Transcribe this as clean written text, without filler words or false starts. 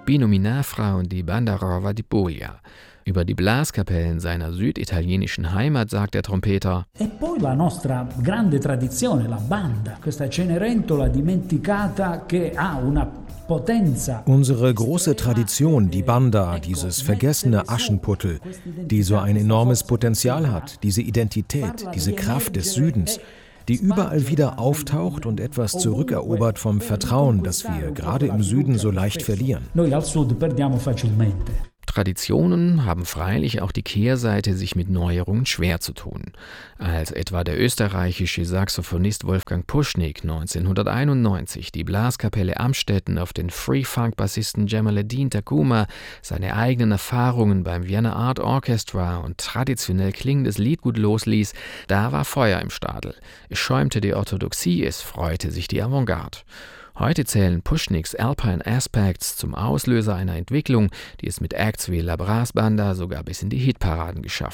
Binominarfrauen die Banda Rova di Puglia. Über die Blaskapellen seiner süditalienischen Heimat sagt der Trompeter: E poi la nostra grande tradizione, la banda, questa Cenerentola dimenticata che ha una potenza. Unsere große Tradition, die Banda, dieses vergessene Aschenputtel, die so ein enormes Potenzial hat, diese Identität, diese Kraft des Südens, die überall wieder auftaucht und etwas zurückerobert vom Vertrauen, das wir gerade im Süden so leicht verlieren. Noi al sud perdiamo facilmente. Traditionen haben freilich auch die Kehrseite, sich mit Neuerungen schwer zu tun. Als etwa der österreichische Saxophonist Wolfgang Puschnig 1991 die Blaskapelle Amstetten auf den Free-Funk-Bassisten Jamaluddin Taguma seine eigenen Erfahrungen beim Vienna Art Orchestra und traditionell klingendes Liedgut losließ, da war Feuer im Stadel. Es schäumte die Orthodoxie, es freute sich die Avantgarde. Heute zählen Puschnigs Alpine Aspects zum Auslöser einer Entwicklung, die es mit Acts wie La Brass Banda sogar bis in die Hitparaden geschafft